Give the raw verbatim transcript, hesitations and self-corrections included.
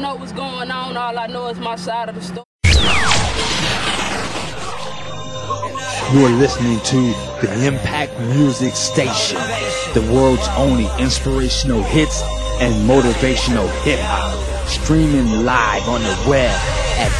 know what's going on. All I know is my side of the story. You're listening to the Impact Music Station, the world's only inspirational hits and motivational hip-hop, streaming live on the web at